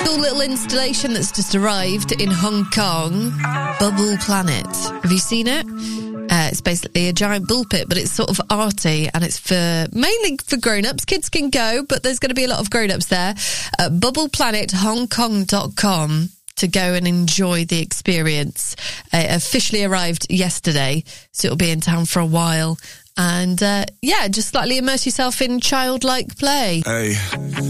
Cool little installation that's just arrived in Hong Kong. Bubble Planet. Have you seen it? It's basically a giant ball pit, but it's sort of arty, and it's mainly for grown-ups. Kids can go, but there's going to be a lot of grown-ups there. BubblePlanetHongKong.com to go and enjoy the experience. It officially arrived yesterday, so it'll be in town for a while. And, just slightly immerse yourself in childlike play. Hey.